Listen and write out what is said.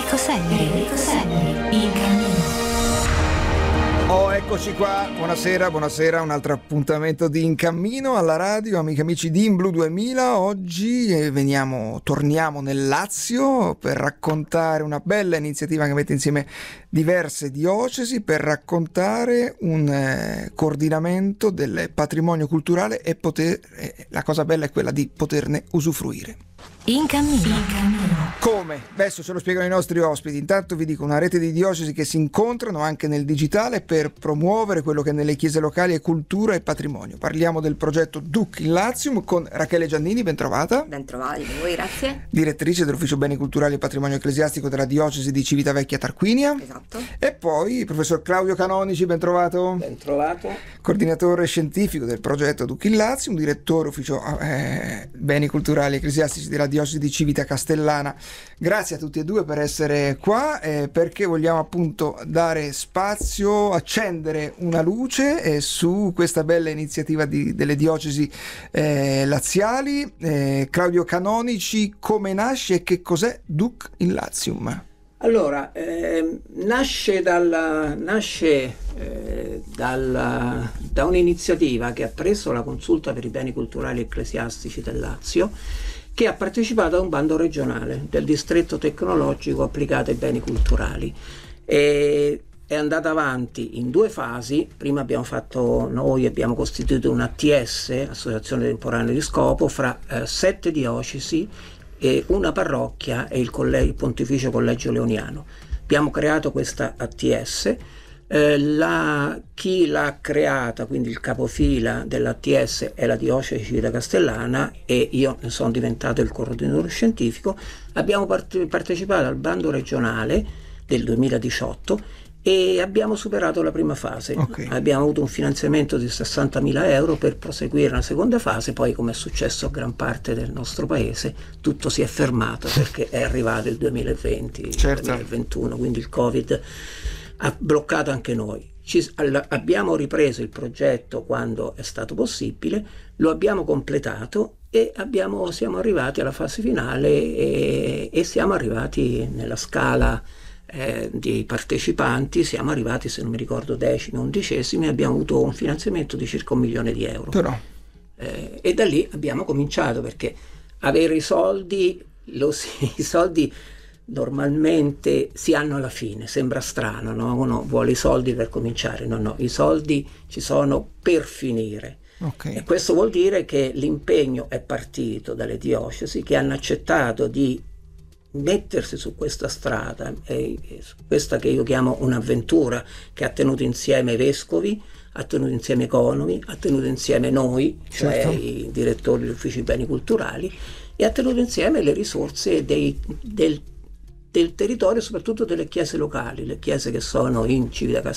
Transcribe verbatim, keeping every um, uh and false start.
Enrico Selli, Enrico Selli, in cammino. Oh, eccoci qua, buonasera, buonasera, un altro appuntamento di In Cammino alla radio, amiche e amici di In Blu duemila. Oggi eh, veniamo, torniamo nel Lazio per raccontare una bella iniziativa che mette insieme diverse diocesi per raccontare un eh, coordinamento del patrimonio culturale e poter, eh, la cosa bella è quella di poterne usufruire. In cammino. In cammino. Come? Adesso ce lo spiegano i nostri ospiti. Intanto vi dico una rete di diocesi che si incontrano anche nel digitale per promuovere quello che nelle chiese locali è cultura e patrimonio. Parliamo del progetto Duc in Latium con Rachele Giannini, ben trovata. Ben trovati voi, grazie. Direttrice dell'Ufficio Beni Culturali e Patrimonio Ecclesiastico della diocesi di Civitavecchia Tarquinia. Esatto. E poi il professor Claudio Canonici, ben trovato. Ben trovato. Coordinatore scientifico del progetto Duc in Latium, direttore Ufficio eh, Beni Culturali e Ecclesiastici della diocesi di Civita Castellana. Grazie a tutti e due per essere qua, eh, perché vogliamo appunto dare spazio, accendere una luce eh, su questa bella iniziativa di, delle diocesi eh, laziali. Eh, Claudio Canonici, come nasce e che cos'è Duc in Latium? Allora, eh, nasce, dalla, nasce eh, dalla, da un'iniziativa che ha preso la Consulta per i Beni Culturali e Ecclesiastici del Lazio, che ha partecipato a un bando regionale del distretto tecnologico applicato ai beni culturali. E è andata avanti in due fasi. Prima abbiamo fatto, noi abbiamo costituito un A T S, Associazione Temporanea di Scopo, fra eh, sette diocesi e una parrocchia e il, colle- il Pontificio Collegio Leoniano. Abbiamo creato questa A T S. Eh, la, chi l'ha creata, quindi il capofila dell'A T S, è la diocesi di Civita Castellana e io ne sono diventato il coordinatore scientifico. Abbiamo part- partecipato al bando regionale del duemiladiciotto e abbiamo superato la prima fase. Okay. Abbiamo avuto un finanziamento di sessantamila euro per proseguire la seconda fase. Poi, come è successo a gran parte del nostro paese, tutto si è fermato perché è arrivato il duemilaventi, Certo. duemilaventuno, quindi il Covid ha bloccato anche noi. Ci, all, abbiamo ripreso il progetto quando è stato possibile, lo abbiamo completato e abbiamo, siamo arrivati alla fase finale e, e siamo arrivati nella scala eh, di partecipanti, siamo arrivati, se non mi ricordo, decimi, undicesimi, abbiamo avuto un finanziamento di circa un milione di euro. Però. Eh, e da lì abbiamo cominciato, perché avere i soldi, lo, i soldi normalmente si hanno alla fine, sembra strano, no? Uno vuole i soldi per cominciare, no, no, i soldi ci sono per finire. Okay. E questo vuol dire che l'impegno è partito dalle diocesi che hanno accettato di mettersi su questa strada, eh, questa che io chiamo un'avventura, che ha tenuto insieme i vescovi, ha tenuto insieme i economi, ha tenuto insieme noi, Certo. cioè i direttori degli uffici beni culturali, e ha tenuto insieme le risorse dei, del del territorio, soprattutto delle chiese locali, le chiese che sono in Civita